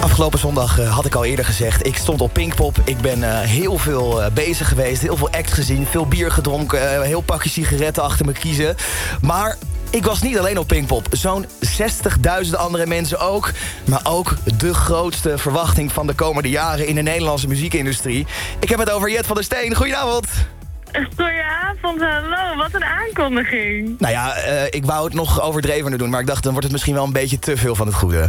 Afgelopen zondag had ik al eerder gezegd, ik stond op Pinkpop. Ik ben heel veel bezig geweest, heel veel acts gezien, veel bier gedronken, heel pakje sigaretten achter me kiezen. Maar ik was niet alleen op Pinkpop. Zo'n 60.000 andere mensen ook. Maar ook de grootste verwachting van de komende jaren in de Nederlandse muziekindustrie. Ik heb het over Jet van der Steen. Goedenavond. Goedenavond, hallo. Wat een aankondiging. Nou ja, ik wou het nog overdrevener doen, maar ik dacht, dan wordt het misschien wel een beetje te veel van het goede.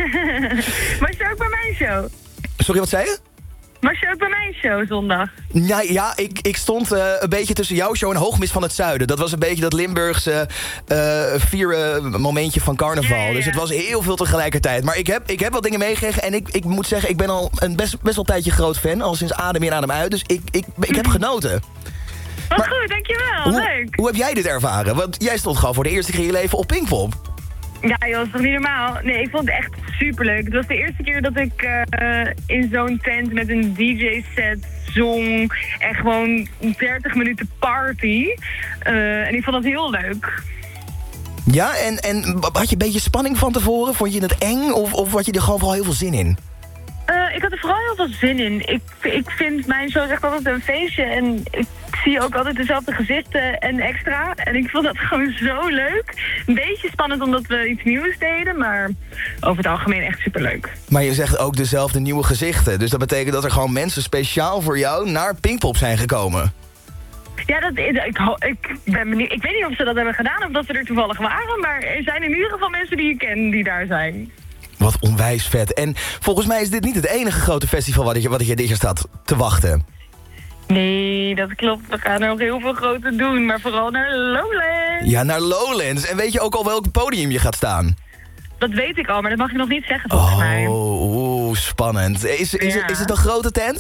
Was je ook bij mijn show? Sorry, wat zei je? Was je ook bij mijn show zondag? Ja, ik stond een beetje tussen jouw show en Hoogmis van het Zuiden. Dat was een beetje dat Limburgse momentje van carnaval. Ja. Dus het was heel veel tegelijkertijd. Maar ik heb wat dingen meegekregen en ik moet zeggen, ik ben al een best wel een tijdje groot fan. Al sinds Adem in Adem uit. Dus ik heb genoten. Wat goed, dankjewel. Leuk. Hoe heb jij dit ervaren? Want jij stond gewoon voor de eerste keer in je leven op Pinkpop. Ja joh, dat is toch niet normaal? Nee, ik vond het echt superleuk. Het was de eerste keer dat ik in zo'n tent met een DJ-set zong. En gewoon 30 minuten party. En ik vond dat heel leuk. Ja, en had je een beetje spanning van tevoren? Vond je het eng of had je er gewoon vooral heel veel zin in? Ik had er vooral heel veel zin in. Ik vind mijn show echt altijd een feestje. En ik zie ook altijd dezelfde gezichten en extra. En ik vond dat gewoon zo leuk. Een beetje spannend omdat we iets nieuws deden. Maar over het algemeen echt superleuk. Maar je zegt ook dezelfde nieuwe gezichten. Dus dat betekent dat er gewoon mensen speciaal voor jou naar Pinkpop zijn gekomen. Ja, ik ben benieuwd. Ik weet niet of ze dat hebben gedaan of dat ze er toevallig waren. Maar er zijn in ieder geval mensen die ik ken die daar zijn. Wat onwijs vet. En volgens mij is dit niet het enige grote festival wat je dit jaar staat te wachten. Nee, dat klopt. We gaan er nog heel veel grote doen. Maar vooral naar Lowlands. Ja, naar Lowlands. En weet je ook al welk podium je gaat staan? Dat weet ik al, maar dat mag je nog niet zeggen volgens mij. Oh, spannend. Is het een grote tent?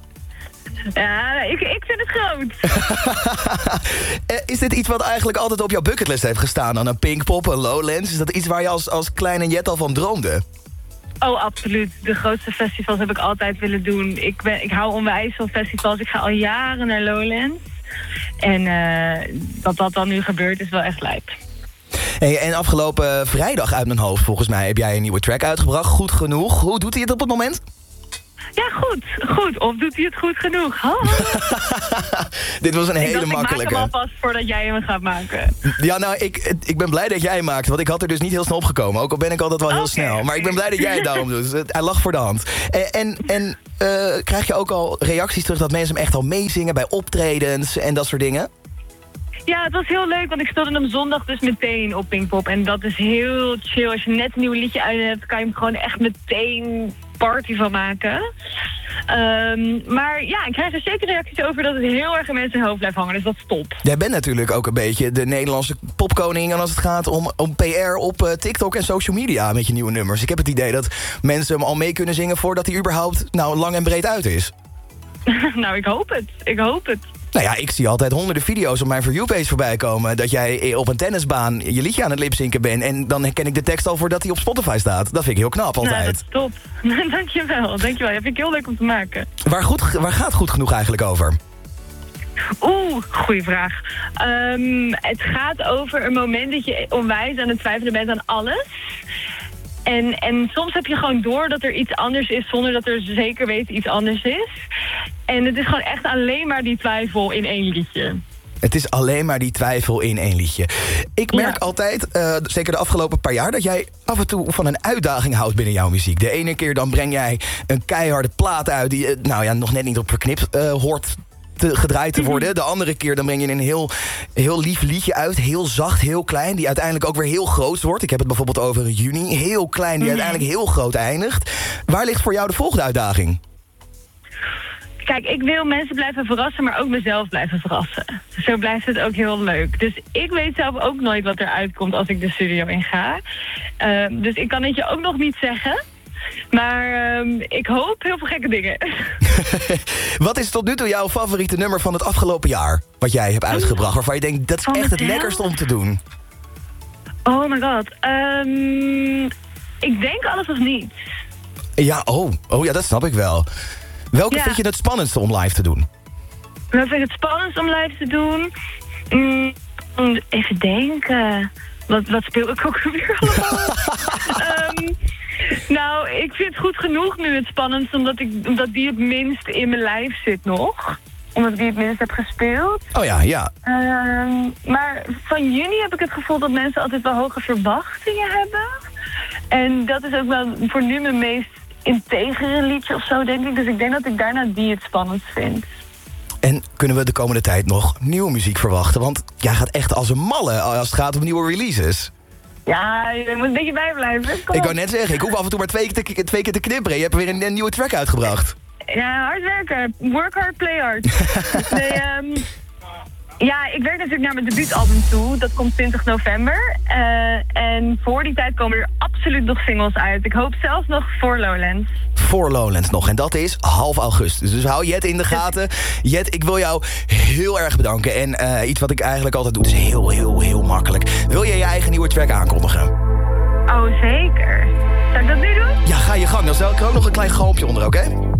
Ja, ik vind het groot. Is dit iets wat eigenlijk altijd op jouw bucketlist heeft gestaan? Dan een Pinkpop, een Lowlands? Is dat iets waar je als kleine Jet al van droomde? Oh, absoluut. De grootste festivals heb ik altijd willen doen. Ik hou onwijs van festivals. Ik ga al jaren naar Lowlands. En dat dan nu gebeurt is wel echt lijp. Hey, en afgelopen vrijdag uit mijn hoofd, volgens mij, heb jij een nieuwe track uitgebracht. Goed genoeg. Hoe doet hij het op het moment? Ja, goed. Of doet hij het goed genoeg? Dit was een hele makkelijke. Ik maak hem alvast voordat jij hem gaat maken. Ja, nou, ik ben blij dat jij hem maakt. Want ik had er dus niet heel snel opgekomen. Ook al ben ik altijd wel heel snel. Maar ik ben blij dat jij het daarom doet. Hij lag voor de hand. En krijg je ook al reacties terug dat mensen hem echt al meezingen bij optredens en dat soort dingen? Ja, het was heel leuk, want ik speelde hem zondag dus meteen op Pinkpop. En dat is heel chill. Als je net een nieuw liedje uit hebt, kan je hem gewoon echt meteen party van maken. Maar ja, ik krijg er zeker reacties over dat het heel erg in mensen hoofd blijft hangen. Dus dat is top. Jij bent natuurlijk ook een beetje de Nederlandse popkoning als het gaat om PR op TikTok en social media met je nieuwe nummers. Ik heb het idee dat mensen hem al mee kunnen zingen voordat hij überhaupt lang en breed uit is. Nou, ik hoop het. Nou ja, ik zie altijd honderden video's op mijn For You-page voorbij komen dat jij op een tennisbaan je liedje aan het lipzinken bent. En dan herken ik de tekst al voordat hij op Spotify staat. Dat vind ik heel knap altijd. Nou, dat is top. Dankjewel. Dat vind ik heel leuk om te maken. Waar gaat goed genoeg eigenlijk over? Goeie vraag. Het gaat over een moment dat je onwijs aan het twijfelen bent aan alles. En soms heb je gewoon door dat er iets anders is zonder dat er zeker weten iets anders is. En het is gewoon echt alleen maar die twijfel in één liedje. Het is alleen maar die twijfel in één liedje. Ik merk altijd, zeker de afgelopen paar jaar, dat jij af en toe van een uitdaging houdt binnen jouw muziek. De ene keer dan breng jij een keiharde plaat uit die nog net niet op verknipt hoort gedraaid te worden. De andere keer dan breng je een heel lief liedje uit. Heel zacht, heel klein. Die uiteindelijk ook weer heel groot wordt. Ik heb het bijvoorbeeld over Juni. Heel klein, die uiteindelijk heel groot eindigt. Waar ligt voor jou de volgende uitdaging? Kijk, ik wil mensen blijven verrassen, maar ook mezelf blijven verrassen. Zo blijft het ook heel leuk. Dus ik weet zelf ook nooit wat er uitkomt als ik de studio in ga. Dus ik kan het je ook nog niet zeggen. Maar ik hoop heel veel gekke dingen. Wat is tot nu toe jouw favoriete nummer van het afgelopen jaar? Wat jij hebt uitgebracht, waarvan je denkt, dat is echt het lekkerste om te doen. Oh my god. Ik denk Alles of Niets. Ja, ja, dat snap ik wel. Welke vind je het spannendste om live te doen? Wat vind ik het spannendst om live te doen? Even denken. Wat speel ik ook weer allemaal? Nou, ik vind het goed genoeg nu het spannendst, omdat die het minst in mijn lijf zit nog. Omdat ik die het minst heb gespeeld. Oh ja. Maar van juni heb ik het gevoel dat mensen altijd wel hoge verwachtingen hebben. En dat is ook wel voor nu mijn meest integere liedje of zo, denk ik. Dus ik denk dat ik daarna die het spannendst vind. En kunnen we de komende tijd nog nieuwe muziek verwachten? Want jij gaat echt als een malle als het gaat om nieuwe releases. Ja, je moet een beetje bijblijven. Ik wou net zeggen, ik hoef af en toe maar twee keer te knipperen. Je hebt weer een nieuwe track uitgebracht. Ja, hard werken. Work hard, play hard. Nee, ja, ik werk natuurlijk naar mijn debuutalbum toe. Dat komt 20 november. En voor die tijd komen er absoluut nog singles uit. Ik hoop zelfs nog voor Lowlands. Voor Lowlands nog. En dat is half augustus. Dus hou Jet in de gaten. Jet, ik wil jou heel erg bedanken. En iets wat ik eigenlijk altijd doe, is heel makkelijk. Wil jij je eigen nieuwe track aankondigen? Oh, zeker. Zou ik dat nu doen? Ja, ga je gang. Dan zal ik er ook nog een klein galmpje onder, oké?